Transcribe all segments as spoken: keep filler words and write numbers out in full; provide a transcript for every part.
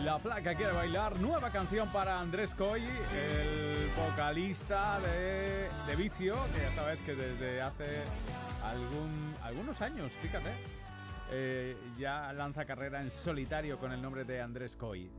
La flaca quiere bailar, nueva canción para Andrés Coy, el vocalista de, de Vicio, que ya sabes que desde hace algún, algunos años, fíjate, eh, ya lanza carrera en solitario con el nombre de Andrés Coy.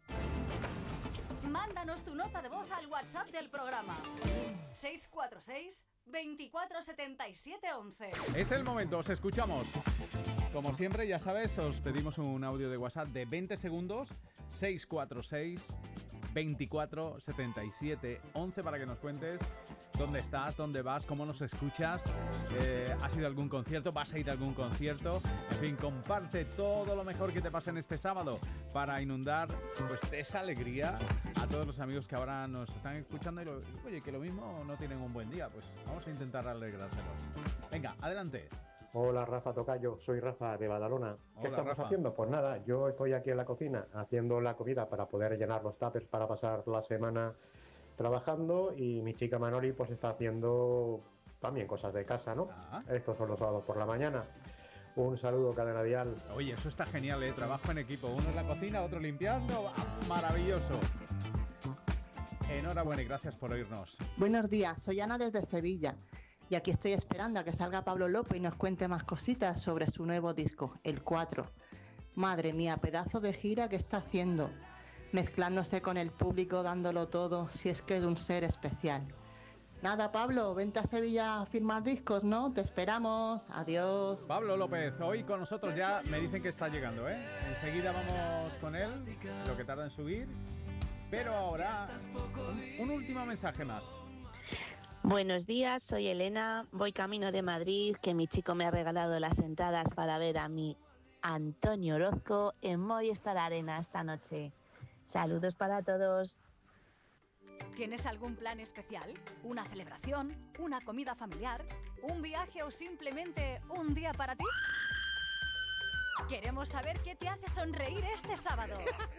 Mándanos tu nota de voz al WhatsApp del programa seis cuatro seis, veinticuatro setenta y siete once. Es el momento, os escuchamos. Como siempre, ya sabes, os pedimos un audio de WhatsApp de veinte segundos, seis cuatro seis, veinticuatro setenta y siete once, para que nos cuentes dónde estás, dónde vas, cómo nos escuchas, eh, has ido a algún concierto, vas a ir a algún concierto, en fin, comparte todo lo mejor que te pasa en este sábado para inundar pues de esa alegría a todos los amigos que ahora nos están escuchando y lo, oye, que lo mismo no tienen un buen día, pues vamos a intentar alegrárselos. Venga, adelante. Hola Rafa Tocayo, soy Rafa de Badalona. ¿Qué Hola, estamos Rafa. haciendo? Pues nada, yo estoy aquí en la cocina haciendo la comida para poder llenar los tuppers para pasar la semana trabajando, y mi chica Manoli pues está haciendo también cosas de casa, ¿no? Ah. Estos son los sábados por la mañana. Un saludo, Cadena Dial. Oye, eso está genial, ¿eh? Trabajo en equipo, uno en la cocina, otro limpiando, ¡ah! Maravilloso. Enhorabuena y gracias por oírnos. Buenos días, soy Ana desde Sevilla y aquí estoy esperando a que salga Pablo López y nos cuente más cositas sobre su nuevo disco, el cuatro. Madre mía, pedazo de gira que está haciendo, mezclándose con el público, dándolo todo, si es que es un ser especial. Nada, Pablo, vente a Sevilla a firmar discos, ¿no? Te esperamos, adiós. Pablo López, hoy con nosotros ya me dicen que está llegando, ¿eh? Enseguida vamos con él, lo que tarda en subir. Pero ahora, un, un último mensaje más. Buenos días, soy Elena, voy camino de Madrid, que mi chico me ha regalado las entradas para ver a mi Antonio Orozco en Movistar Arena esta noche. Saludos para todos. ¿Tienes algún plan especial? ¿Una celebración? ¿Una comida familiar? ¿Un viaje o simplemente un día para ti? Queremos saber qué te hace sonreír este sábado.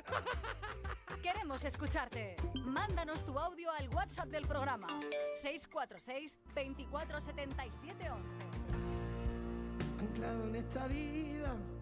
Queremos escucharte. Mándanos tu audio al WhatsApp del programa seis cuatro seis, veinticuatro setenta y siete once. Anclado en esta vida